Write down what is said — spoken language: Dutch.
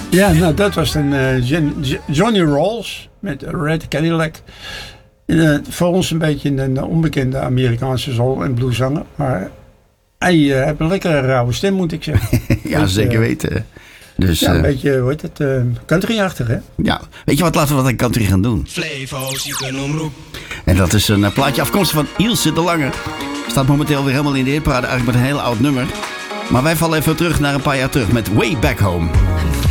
Ja, nou dat was dan Johnny Rolls met Red Cadillac. Voor ons een beetje een onbekende Amerikaanse soul- en blueszanger. Maar hij heeft een lekkere rauwe stem, moet ik zeggen. Ja, zeker weten. Dus, ja, een beetje, hoe heet het, country-achtig, hè? Ja, weet je wat, laten we wat aan country gaan doen. Flevo's, je kunt omroep. En dat is een plaatje afkomstig van Ilse de Lange. Staat momenteel weer helemaal in de hitparade, eigenlijk met een heel oud nummer. Maar wij vallen even terug naar een paar jaar terug met Way Back Home.